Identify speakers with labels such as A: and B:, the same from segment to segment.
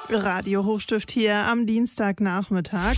A: Radio Hochstift hier am Dienstagnachmittag.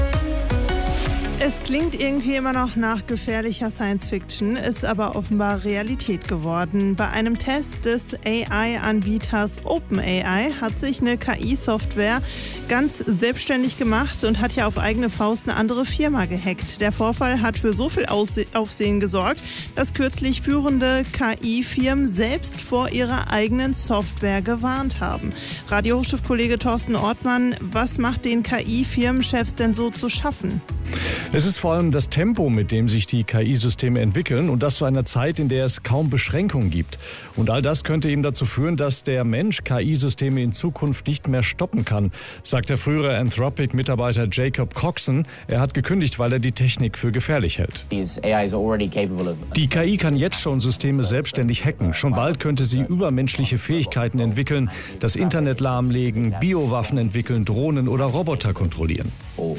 A: Es klingt irgendwie immer noch nach gefährlicher Science-Fiction, ist aber offenbar Realität geworden. Bei einem Test des AI-Anbieters OpenAI hat sich eine KI-Software ganz selbstständig gemacht und hat ja auf eigene Faust eine andere Firma gehackt. Der Vorfall hat für so viel Aufsehen gesorgt, dass kürzlich führende KI-Firmen selbst vor ihrer eigenen Software gewarnt haben. Radio Hochstift-Kollege Thorsten Ortmann, was macht den KI-Firmenchefs denn so zu schaffen?
B: Es ist vor allem das Tempo, mit dem sich die KI-Systeme entwickeln und das zu einer Zeit, in der es kaum Beschränkungen gibt. Und all das könnte eben dazu führen, dass der Mensch KI-Systeme in Zukunft nicht mehr stoppen kann, sagt der frühere Anthropic-Mitarbeiter Jacob Coxon. Er hat gekündigt, weil er die Technik für gefährlich hält. Die KI kann jetzt schon Systeme selbstständig hacken. Schon bald könnte sie übermenschliche Fähigkeiten entwickeln, das Internet lahmlegen, Biowaffen entwickeln, Drohnen oder Roboter kontrollieren.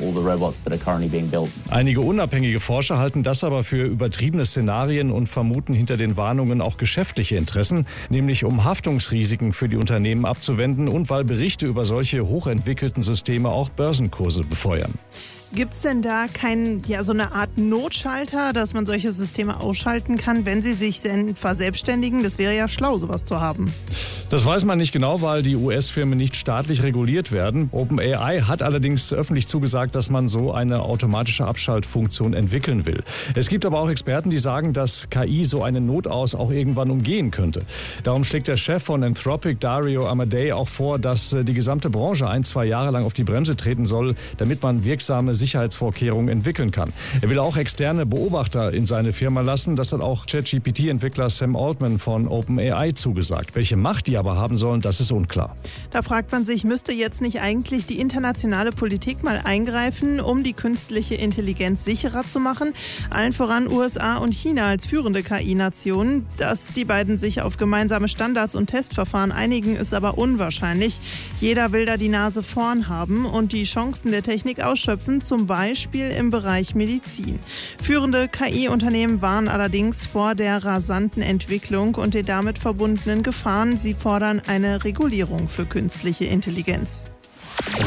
B: Einige unabhängige Forscher halten das aber für übertriebene Szenarien und vermuten hinter den Warnungen auch geschäftliche Interessen, nämlich um Haftungsrisiken für die Unternehmen abzuwenden und weil Berichte über solche hochentwickelten Systeme auch Börsenkurse befeuern.
A: Gibt es denn da so eine Art Notschalter, dass man solche Systeme ausschalten kann, wenn sie sich verselbstständigen? Das wäre ja schlau, sowas zu haben.
B: Das weiß man nicht genau, weil die US-Firmen nicht staatlich reguliert werden. OpenAI hat allerdings öffentlich zugesagt, dass man so eine automatische Abschaltfunktion entwickeln will. Es gibt aber auch Experten, die sagen, dass KI so eine Notaus auch irgendwann umgehen könnte. Darum schlägt der Chef von Anthropic, Dario Amodei, auch vor, dass die gesamte Branche 1-2 Jahre lang auf die Bremse treten soll, damit man wirksame Sicherheitsvorkehrungen entwickeln kann. Er will auch externe Beobachter in seine Firma lassen. Das hat auch ChatGPT-Entwickler Sam Altman von OpenAI zugesagt. Welche Macht die aber haben sollen, das ist unklar.
A: Da fragt man sich, müsste jetzt nicht eigentlich die internationale Politik mal eingreifen, um die künstliche Intelligenz sicherer zu machen? Allen voran USA und China als führende KI-Nationen. Dass die beiden sich auf gemeinsame Standards und Testverfahren einigen, ist aber unwahrscheinlich. Jeder will da die Nase vorn haben und die Chancen der Technik ausschöpfen, zum Beispiel im Bereich Medizin. Führende KI-Unternehmen warnen allerdings vor der rasanten Entwicklung und den damit verbundenen Gefahren. Sie fordern eine Regulierung für künstliche Intelligenz.